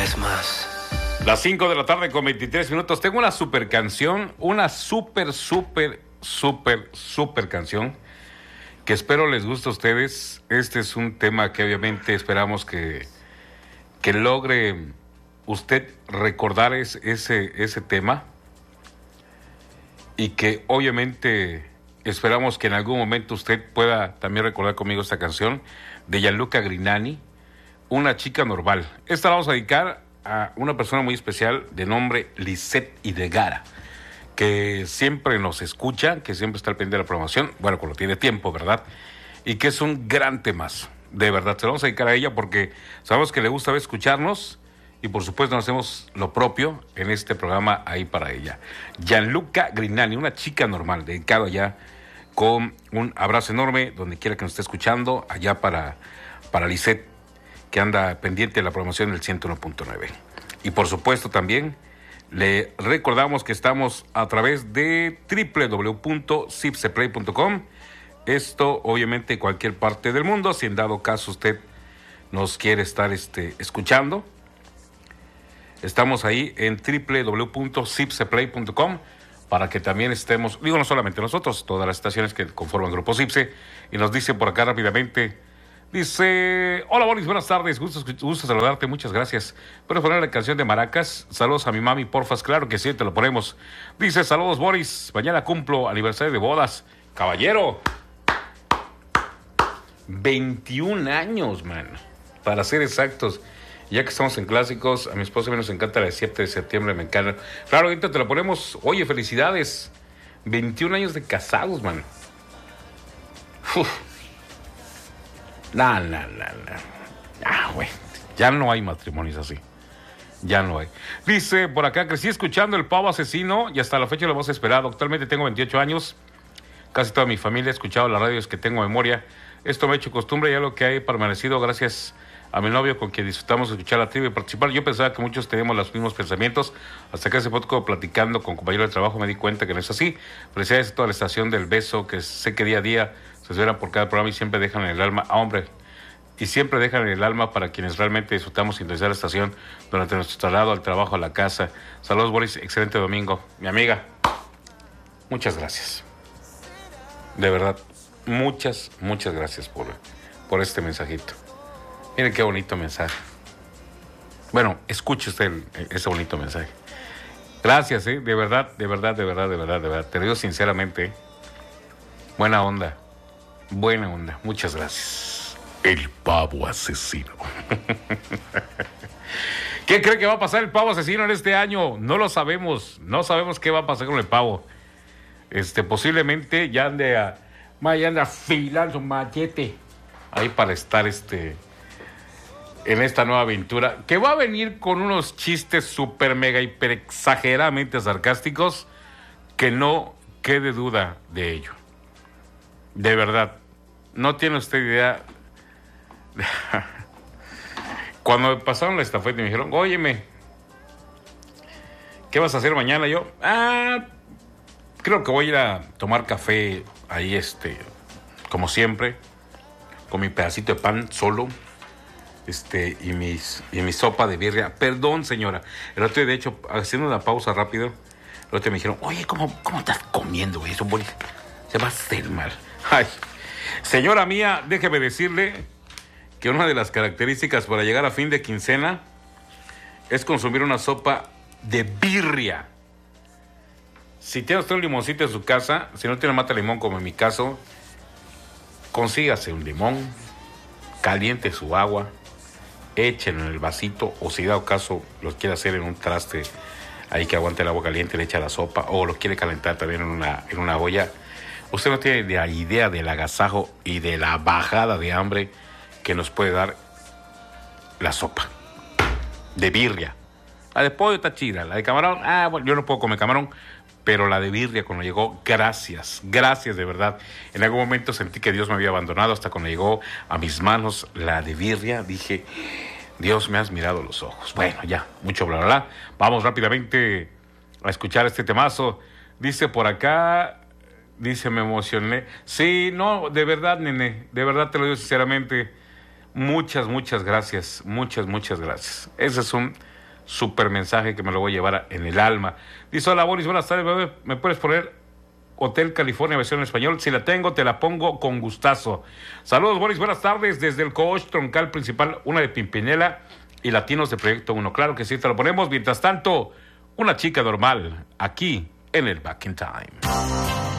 vez más. Las 5 de la tarde con 23 minutos. Tengo una super canción, una super canción que espero les guste a ustedes. Este es un tema que obviamente esperamos que logre usted recordar ese tema, y que obviamente esperamos que en algún momento usted pueda también recordar conmigo esta canción de Gianluca Grignani, Una chica normal. Esta la vamos a dedicar a una persona muy especial de nombre Lisette Idegara, que siempre nos escucha, que siempre está al pendiente de la programación, bueno, cuando tiene tiempo, ¿verdad? Y que es un gran temazo, de verdad. Se lo vamos a dedicar a ella porque sabemos que le gusta escucharnos, y por supuesto nos hacemos lo propio en este programa ahí para ella. Gianluca Grignani, Una chica normal, dedicado allá, con un abrazo enorme donde quiera que nos esté escuchando, allá para Lisette, que anda pendiente de la promoción del 101.9. Y por supuesto también le recordamos que estamos a través de www.cipseplay.com. Esto obviamente cualquier parte del mundo, si en dado caso usted nos quiere estar escuchando. Estamos ahí en www.cipseplay.com para que también estemos, digo, no solamente nosotros, todas las estaciones que conforman Grupo Cipse. Y nos dice por acá rápidamente, dice: hola Boris, buenas tardes, gusto saludarte, muchas gracias. ¿Puedes poner la canción de Maracas? Saludos a mi mami, porfas. Claro que sí, te lo ponemos. Dice: saludos Boris, mañana cumplo aniversario de bodas. Caballero, 21 años, man, para ser exactos. Ya que estamos en clásicos, a mi esposa a mí nos encanta la de 7 de septiembre, me encanta. Claro, ahorita te la ponemos. Oye, felicidades, 21 años de casados, man. Güey, ya no hay matrimonios así. Ya no hay. Dice por acá: crecí escuchando El Pavo Asesino y hasta la fecha lo hemos esperado. Actualmente tengo 28 años. Casi toda mi familia ha escuchado la radio, es que tengo memoria. Esto me ha hecho costumbre, ya lo que hay permanecido gracias a mi novio, con quien disfrutamos de escuchar la tribu y participar. Yo pensaba que muchos teníamos los mismos pensamientos, hasta que hace poco, platicando con compañeros de trabajo, me di cuenta que no es así. Felicidades a toda la estación del Beso, que sé que día a día se esmeran por cada programa y siempre dejan en el alma, hombre, y siempre dejan en el alma para quienes realmente disfrutamos sintonizar la estación durante nuestro traslado al trabajo, a la casa. Saludos Boris, excelente domingo. Mi amiga, muchas gracias. De verdad, muchas gracias por este mensajito. Miren qué bonito mensaje. Bueno, escuche usted ese bonito mensaje. Gracias, de verdad. Te lo digo sinceramente. Buena onda. Muchas gracias. El Pavo Asesino. ¿Qué cree que va a pasar el Pavo Asesino en este año? No lo sabemos. No sabemos qué va a pasar con el pavo. Posiblemente ya anda afilando su machete ahí para estar en esta nueva aventura, que va a venir con unos chistes súper mega hiper exageradamente sarcásticos, que no quede duda de ello. De verdad, no tiene usted idea. Cuando me pasaron la estafeta y me dijeron: óyeme, ¿qué vas a hacer mañana? Yo, creo que voy a ir a tomar café ahí, como siempre, con mi pedacito de pan solo, y mi sopa de birria. Perdón, señora. El otro día, de hecho, haciendo una pausa rápido, el otro día me dijeron: oye, ¿cómo estás comiendo eso, Boris? Se va a hacer mal. Ay, señora mía, déjeme decirle que una de las características para llegar a fin de quincena es consumir una sopa de birria. Si tiene usted un limoncito en su casa, si no tiene mata limón como en mi caso, consígase un limón, caliente su agua, échenlo en el vasito, o si dado caso lo quiere hacer en un traste ahí que aguante el agua caliente, le echa la sopa, o lo quiere calentar también en una olla. Usted no tiene la idea del agasajo y de la bajada de hambre que nos puede dar la sopa de birria. La de pollo está chida, la de camarón, bueno, yo no puedo comer camarón, pero la de birria cuando llegó, gracias de verdad. En algún momento sentí que Dios me había abandonado, hasta cuando llegó a mis manos la de birria, dije: Dios, me has mirado los ojos. Bueno, ya, mucho bla, bla, bla. Vamos rápidamente a escuchar este temazo. Dice por acá, me emocioné. Sí, no, de verdad, nene, de verdad te lo digo sinceramente. Muchas gracias. Muchas gracias. Ese es un super mensaje que me lo voy a llevar en el alma. Dice, hola Boris, buenas tardes, bebé. ¿Me puedes poner Hotel California versión en español? Si la tengo, te la pongo con gustazo. Saludos, Boris, buenas tardes. Desde el coach troncal principal, una de Pimpinela y Latinos de Proyecto 1. Claro que sí, te lo ponemos. Mientras tanto, una chica normal, aquí en el Back in Time.